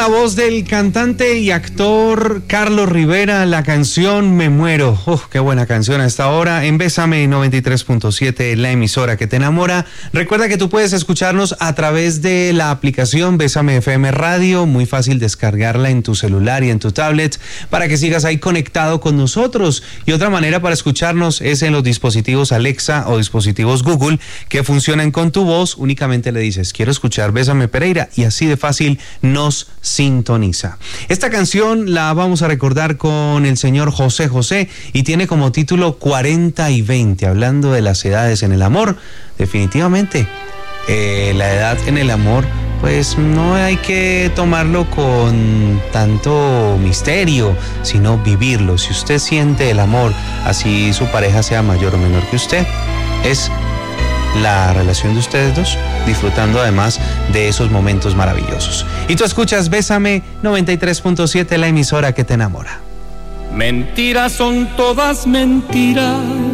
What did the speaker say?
la voz del cantante y actor Carlos Rivera, la canción Me Muero. Qué buena canción a esta hora en Bésame 93.7, la emisora que te enamora. Recuerda que tú puedes escucharnos a través de la aplicación Bésame FM Radio, muy fácil descargarla en tu celular y en tu tablet para que sigas ahí conectado con nosotros. Y otra manera para escucharnos es en los dispositivos Alexa o dispositivos Google que funcionan con tu voz. Únicamente le dices, quiero escuchar Bésame Pereira, y así de fácil nos sintoniza. Esta canción la vamos a recordar con el señor José José y tiene como título 40 y 20, hablando de las edades en el amor. Definitivamente, la edad en el amor, pues no hay que tomarlo con tanto misterio, sino vivirlo. Si usted siente el amor, así su pareja sea mayor o menor que usted, es la relación de ustedes dos, disfrutando además de esos momentos maravillosos. Y tú escuchas Bésame 93.7, la emisora que te enamora. Mentiras son todas mentiras,